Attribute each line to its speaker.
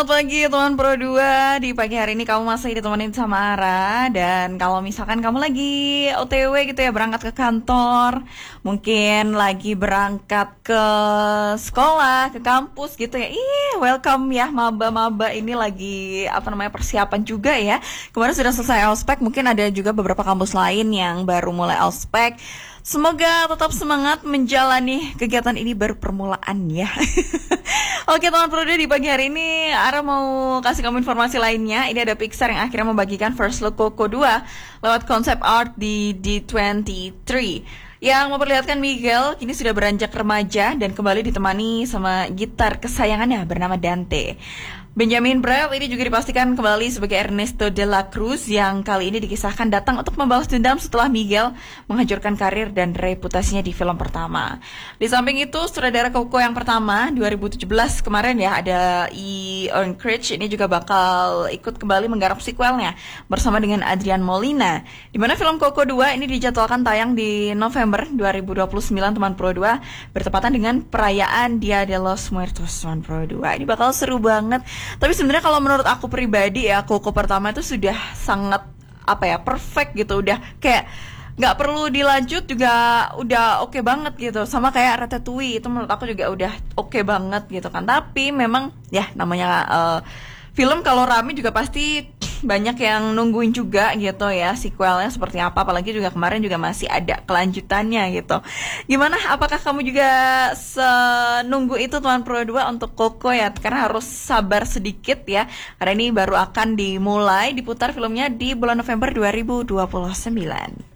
Speaker 1: selamat pagi teman Pro 2. Di pagi hari ini kamu masih ditemenin sama Ara. Dan kalau misalkan kamu lagi OTW gitu ya, berangkat ke kantor, mungkin lagi berangkat ke sekolah, ke kampus gitu ya, welcome ya maba-maba ini lagi persiapan juga ya. Kemarin sudah selesai ospek, mungkin ada juga beberapa kampus lain yang baru mulai ospek. Semoga tetap semangat menjalani kegiatan ini, baru permulaan ya. Oke teman Pro 2, di pagi hari ini Ara mau kasih kamu informasi lainnya. Ini ada Pixar yang akhirnya membagikan first look Coco 2 lewat konsep art di D23 yang memperlihatkan Miguel kini sudah beranjak remaja dan kembali ditemani sama gitar kesayangannya bernama Dante. Benjamin Bratt ini juga dipastikan kembali sebagai Ernesto de la Cruz yang kali ini dikisahkan datang untuk membalas dendam setelah Miguel menghancurkan karir dan reputasinya di film pertama. Di samping itu, sutradara Coco yang pertama 2017 kemarin ya, ada Ewan Critch ini juga bakal ikut kembali menggarap sequelnya bersama dengan Adrian Molina, di mana film Coco 2 ini dijadwalkan tayang di November 2029 teman Pro 2, bertepatan dengan perayaan Dia de los Muertos teman Pro 2. Ini bakal seru banget. Tapi sebenarnya kalau menurut aku pribadi ya, Coco pertama itu sudah sangat perfect gitu, udah kayak nggak perlu dilanjut juga udah oke banget gitu. Sama kayak Ratatouille itu menurut aku juga udah oke banget gitu kan. Tapi memang ya namanya film kalau rame juga pasti banyak yang nungguin juga gitu ya sequelnya seperti apa, apalagi juga kemarin juga masih ada kelanjutannya gitu. Gimana, apakah kamu juga senunggu itu teman Pro 2 untuk Coco ya? Karena harus sabar sedikit ya, karena ini baru akan diputar filmnya di bulan November 2029.